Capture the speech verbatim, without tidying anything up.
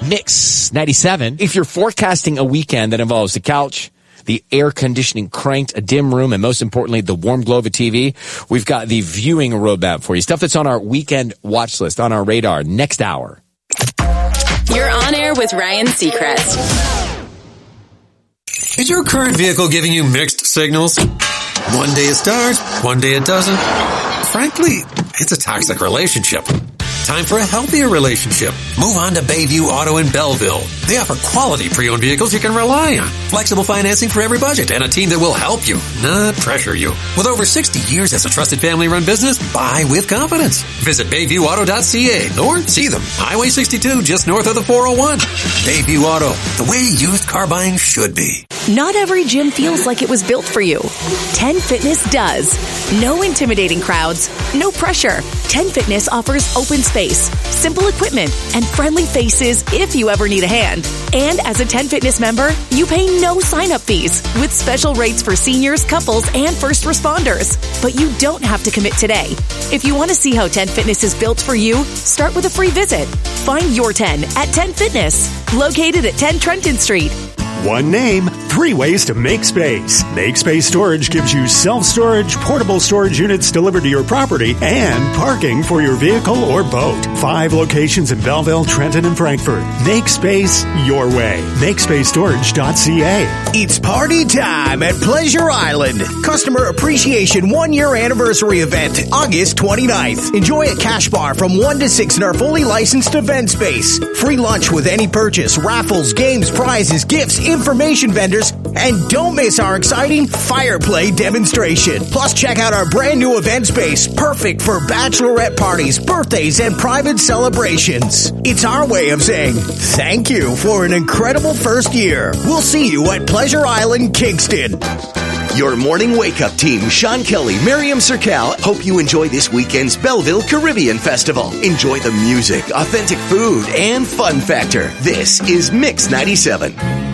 Mix ninety-seven. If you're forecasting a weekend that involves the couch, the air conditioning cranked, a dim room, and most importantly, the warm glow of a T V, we've got the viewing roadmap for you. Stuff that's on our weekend watch list, on our radar, next hour. You're on air with Ryan Seacrest. Is your current vehicle giving you mixed signals? One day it starts, one day it doesn't. Frankly, it's a toxic relationship. Time for a healthier relationship. Move on to Bayview Auto in Belleville. They offer quality pre-owned vehicles you can rely on. Flexible financing for every budget and a team that will help you, not pressure you. With over sixty years as a trusted family-run business, buy with confidence. Visit bayview auto dot c a or see them. Highway sixty-two, just north of the four oh one. Bayview Auto, the way used car buying should be. Not every gym feels like it was built for you. ten Fitness does. No intimidating crowds, no pressure. ten Fitness offers open space, simple equipment, and friendly faces if you ever need a hand. And as a ten Fitness member, you pay no sign-up fees with special rates for seniors, couples, and first responders. But you don't have to commit today. If you want to see how ten Fitness is built for you, start with a free visit. Find your ten at ten Fitness, located at ten Trenton Street. One name, three ways to make space. Make Space Storage gives you self-storage, portable storage units delivered to your property, and parking for your vehicle or boat. Five locations in Belleville, Trenton, and Frankfort. Make space your way. make space storage dot c a. It's party time at Pleasure Island. Customer Appreciation one-year anniversary event, August twenty-ninth. Enjoy a cash bar from one to six in our fully licensed event space. Free lunch with any purchase, raffles, games, prizes, gifts, information vendors, and don't miss our exciting fire play demonstration. Plus, check out our brand new event space, perfect for bachelorette parties, birthdays, and private celebrations. It's our way of saying thank you for an incredible first year. We'll see you at Pleasure Island, Kingston. Your morning wake-up team, Sean Kelly, Miriam Sercal, hope you enjoy this weekend's Belleville Caribbean Festival. Enjoy the music, authentic food, and fun factor. This is Mix ninety-seven.